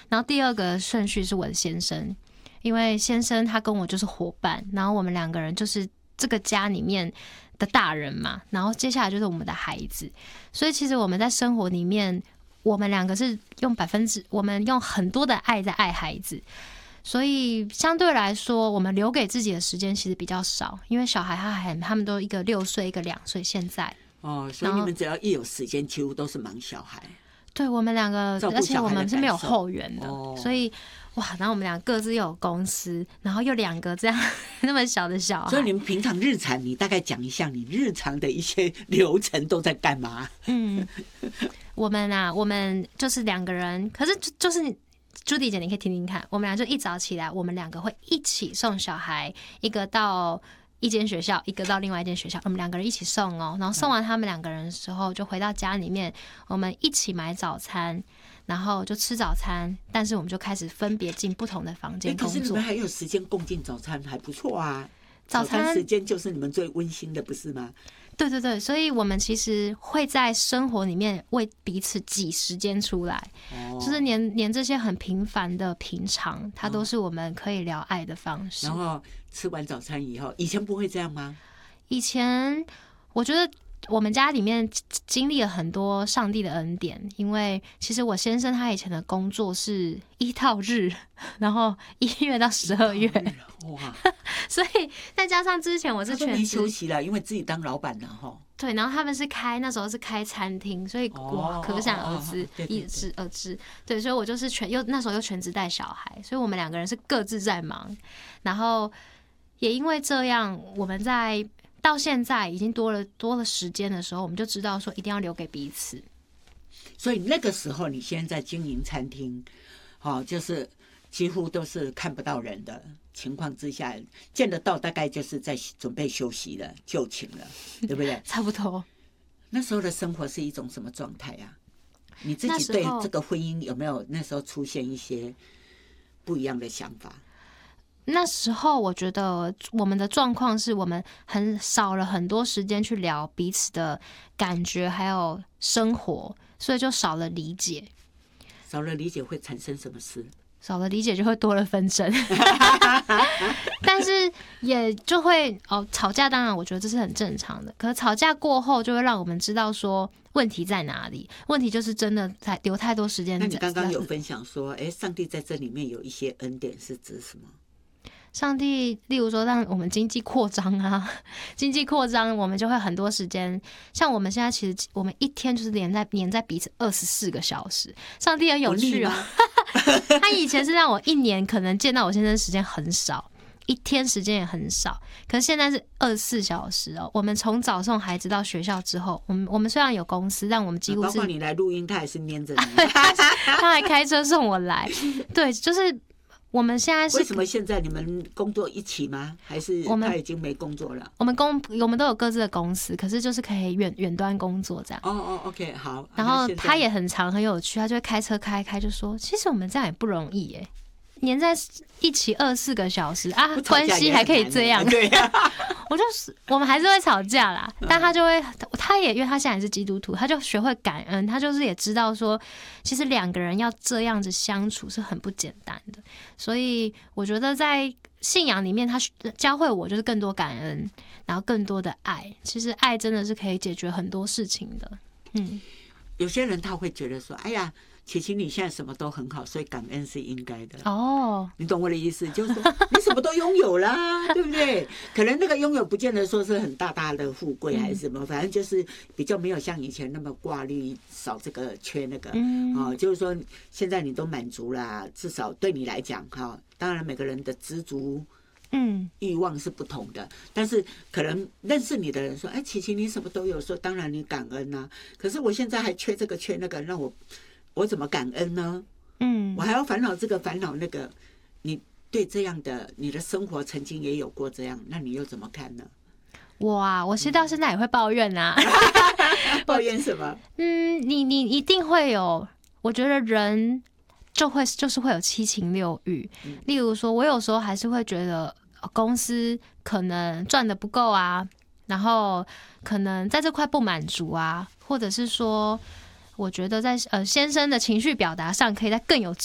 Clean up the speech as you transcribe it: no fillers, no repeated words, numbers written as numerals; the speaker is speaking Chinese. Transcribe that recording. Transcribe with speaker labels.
Speaker 1: 然后第二个顺序是我的先生，因为先生他跟我就是伙伴，然后我们两个人就是这个家里面的大人嘛，然后接下来就是我们的孩子，所以其实我们在生活里面，我们两个是我们用很多的爱在爱孩子，所以相对来说，我们留给自己的时间其实比较少，因为小孩他们都一个6岁，一个2岁，现在
Speaker 2: 所以你们只要一有时间，几乎都是忙小孩。
Speaker 1: 对，我们两个，而且我们是没有后援的，所以哇，然后我们俩各自又有公司，然后又2个这样那么小的小孩，
Speaker 2: 所以你们平常日常，你大概讲一下你日常的一些流程都在干嘛？
Speaker 1: 我们就是2个人，可是就是朱迪姐，你可以听听看，我们俩就一早起来，我们2个会一起送小孩，一个到一间学校，一个到另外一间学校，我们2个人一起送哦。然后送完他们2个人的时候，就回到家里面，我们一起买早餐，然后就吃早餐。但是我们就开始分别进不同的房间工作。
Speaker 2: 可是你们还有时间共进早餐，还不错啊。早餐时间就是你们最温馨的，不是吗？
Speaker 1: 对对对，所以我们其实会在生活里面为彼此挤时间出来，就是连这些很平凡的平常，它都是我们可以聊爱的方式。
Speaker 2: 然后吃完早餐以后，以前不会这样吗？
Speaker 1: 以前我觉得我们家里面经历了很多上帝的恩典，因为其实我先生他以前的工作是1到日，然后1月到12月，
Speaker 2: 哇！
Speaker 1: 所以再加上之前我是全职，
Speaker 2: 没休息了，因为自己当老板了哈。
Speaker 1: 对，然后他们是那时候是开餐厅，所以哇，可想而知，而知。对，所以我就是那时候又全职带小孩，所以我们2个人是各自在忙，然后也因为这样，我们到现在已经多了时间的时候，我们就知道说一定要留给彼此。
Speaker 2: 所以那个时候，你现在经营餐厅，就是几乎都是看不到人的情况之下，见得到大概就是在准备休息了、就寝了，对不对？
Speaker 1: 差不多。
Speaker 2: 那时候的生活是一种什么状态啊？你自己对这个婚姻有没有那时候出现一些不一样的想法？
Speaker 1: 那时候我觉得我们的状况是我们少了很多时间去聊彼此的感觉还有生活，所以就少了理解。
Speaker 2: 少了理解会产生什么事？
Speaker 1: 少了理解就会多了纷争但是也就会吵架，当然我觉得这是很正常的，可是吵架过后就会让我们知道说问题在哪里，问题就是真的留太多时间。
Speaker 2: 那你刚刚有分享说上帝在这里面有一些恩典是指什么？
Speaker 1: 上帝例如说让我们经济扩张啊，经济扩张我们就会很多时间，像我们现在其实我们一天就是黏在彼此24个小时。上帝很有趣他以前是让我1年可能见到我先生时间很少，1天时间也很少，可是现在是24小时哦。我们从早送孩子到学校之后，我们虽然有公司，但我们几乎是
Speaker 2: 包括你来录音，他还是黏着你
Speaker 1: 他还开车送我来。对，就是我们现在是
Speaker 2: 为什么现在你们工作一起吗？还是他已经没工作了？
Speaker 1: 我们都有各自的公司，可是就是可以远端工作这样。
Speaker 2: OK 好。
Speaker 1: 然后他也很有趣，他就会开车开就说，其实我们这样也不容易耶，黏在一起24个小时啊，关系还可以这样。
Speaker 2: 对啊
Speaker 1: 我们还是会吵架啦，但他也因为他现在也是基督徒，他就学会感恩，他就是也知道说，其实2个人要这样子相处是很不简单的，所以我觉得在信仰里面，他教会我就是更多感恩，然后更多的爱。其实爱真的是可以解决很多事情的。
Speaker 2: 有些人他会觉得说，哎呀，琪琪你现在什么都很好，所以感恩是应该的。你懂我的意思，就是说你什么都拥有啦，对不对？可能那个拥有不见得说是很大的富贵还是什么，反正就是比较没有像以前那么挂虑少这个缺那个。就是说现在你都满足啦，至少对你来讲当然每个人的知足欲望是不同的，但是可能认识你的人说，哎，琪琪你什么都有，说当然你感恩啊，可是我现在还缺这个缺那个，让我怎么感恩呢？我还要烦恼这个烦恼那个。你对这样的你的生活曾经也有过这样，那你又怎么看呢？
Speaker 1: 我其实到现在也会抱怨啊
Speaker 2: 抱怨什么？
Speaker 1: 你一定会有，我觉得人就是会有7情6欲。例如说，我有时候还是会觉得公司可能赚的不够啊，然后可能在这块不满足啊，或者是说，我觉得在先生的情绪表达上可以再更有